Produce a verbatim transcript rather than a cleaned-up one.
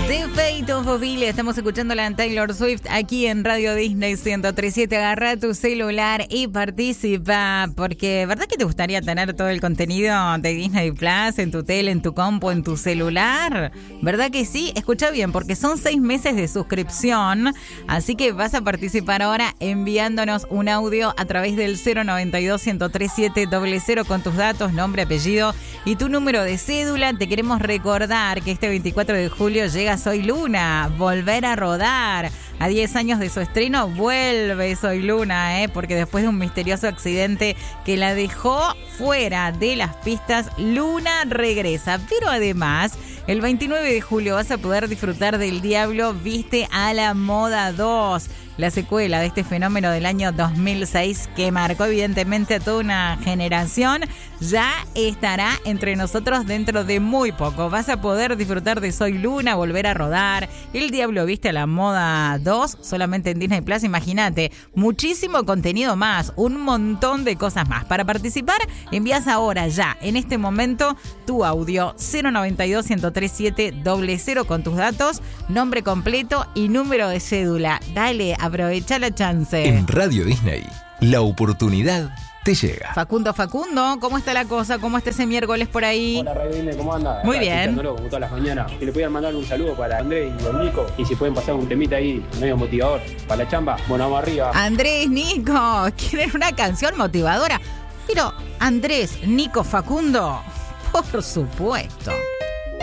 The Fate of Ophelia, estamos escuchando la Taylor Swift aquí en Radio Disney ciento tres punto siete. Agarra tu celular y participa, porque ¿verdad que te gustaría tener todo el contenido de Disney Plus en tu tele, en tu compu, en tu celular? ¿Verdad que sí? Escucha bien, porque son seis meses de suscripción, así que vas a participar ahora enviándonos un audio a través del cero noventa y dos, ciento tres punto siete cero cero con tus datos, nombre, apellido y tu número de cédula. Te queremos recordar que este veinticuatro de julio llega Soy Luna, volver a rodar. A diez años de su estreno vuelve Soy Luna, ¿eh? Porque después de un misterioso accidente que la dejó fuera de las pistas, Luna regresa. Pero además, el veintinueve de julio vas a poder disfrutar del Diablo Viste a la Moda dos, la secuela de este fenómeno del año dos mil seis que marcó evidentemente a toda una generación. Ya estará entre nosotros dentro de muy poco. Vas a poder disfrutar de Soy Luna, volver a rodar, el Diablo Viste a la Moda dos, solamente en Disney Plus. Imagínate, muchísimo contenido más, un montón de cosas más. Para participar, envías ahora ya, en este momento, tu audio cero noventa y dos, ciento tres punto siete cero cero con tus datos, nombre completo y número de cédula. Dale, aprovecha la chance. En Radio Disney, la oportunidad te llega. Facundo, Facundo, ¿cómo está la cosa? ¿Cómo está ese miércoles por ahí? Hola, Radio Disney, ¿cómo anda? Muy Acá, bien. escuchándolo, como todas las mañanas. Si le pudieran mandar un saludo para Andrés y don Nico, y si pueden pasar un temita ahí, medio motivador, para la chamba, bueno, vamos arriba. Andrés, Nico, ¿quieren una canción motivadora? Pero, Andrés, Nico, Facundo, por supuesto.